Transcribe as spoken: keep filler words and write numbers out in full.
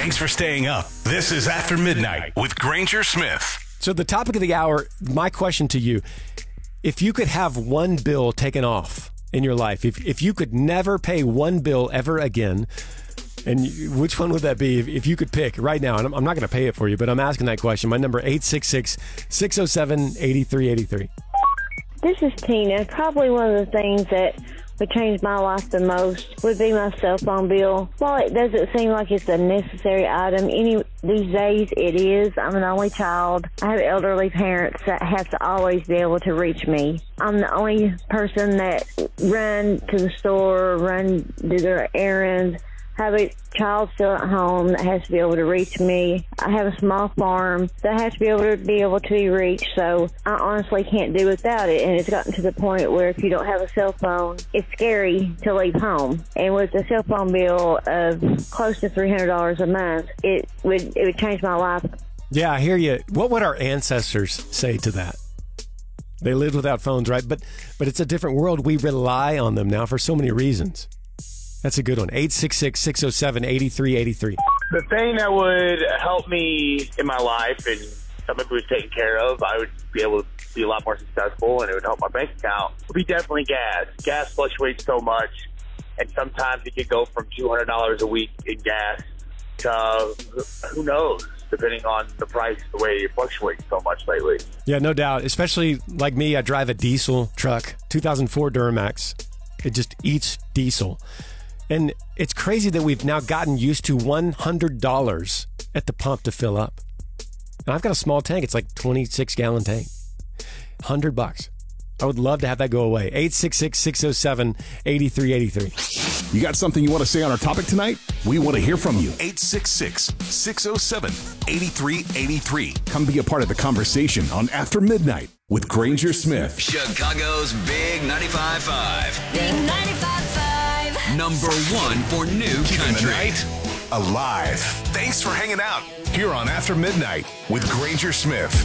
Thanks for staying up. This is After Midnight with Granger Smith. So the topic of the hour, my question to you, if you could have one bill taken off in your life, if if you could never pay one bill ever again, and you, which one would that be if, if you could pick right now? And I'm, I'm not going to pay it for you, but I'm asking that question. My number, eight six six, six oh seven, eight three eight three. This is Tina. Probably one of the things that would change my life the most would be my cell phone bill. While it doesn't seem like it's a necessary item, any these days it is. I'm an only child. I have elderly parents that have to always be able to reach me. I'm the only person that run to the store, run do their errands, have a child still at home that has to be able to reach me. I have a small farm that has to be able to be able to be reached, so I honestly can't do without it. And it's gotten to the point where if you don't have a cell phone, it's scary to leave home. And with a cell phone bill of close to three hundred dollars a month, it would it would change my life. Yeah, I hear you. What would our ancestors say to that? They lived without phones, right? But but it's a different world. We rely on them now for so many reasons. That's a good one. eight six six, six oh seven, eight three eight three. The thing that would help me in my life and something was taken care of, I would be able to be a lot more successful, and it would help my bank account, would be definitely gas. Gas fluctuates so much, and sometimes it can go from two hundred dollars a week in gas to uh, who knows, depending on the price, the way it fluctuates so much lately. Yeah, no doubt. Especially like me, I drive a diesel truck, two thousand four Duramax. It just eats diesel. And it's crazy that we've now gotten used to one hundred dollars at the pump to fill up. And I've got a small tank. It's like twenty-six gallon tank. one hundred bucks. I would love to have that go away. eight six six, six oh seven, eight three eight three. You got something you want to say on our topic tonight? We want to hear from you. eight six six, six oh seven, eight three eight three. Come be a part of the conversation on After Midnight with Granger Smith. Chicago's Big ninety-five point five. Big ninety-five point five. Number one for new country. Night alive. Thanks for hanging out here on After Midnight with Granger Smith.